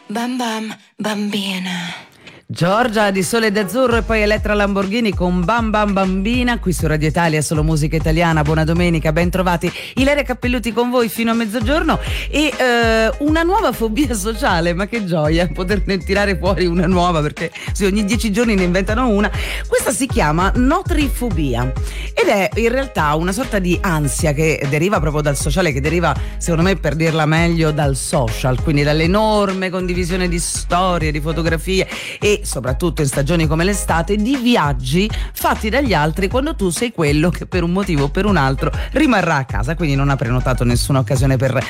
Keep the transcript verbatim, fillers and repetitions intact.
Bam bam, bambina. Giorgia di Sole d'Azzurro e poi Elettra Lamborghini con Bam Bam Bambina qui su Radio Italia, solo musica italiana. Buona domenica, ben trovati. Ilaria Cappelluti con voi fino a mezzogiorno e eh, una nuova fobia sociale, ma che gioia poterne tirare fuori una nuova, perché sì, ogni dieci giorni ne inventano una. Questa si chiama notrifobia ed è in realtà una sorta di ansia che deriva proprio dal sociale, che deriva, secondo me, per dirla meglio, dal social, quindi dall'enorme condivisione di storie, di fotografie e soprattutto in stagioni come l'estate di viaggi fatti dagli altri quando tu sei quello che per un motivo o per un altro rimarrà a casa, quindi non ha prenotato nessuna occasione per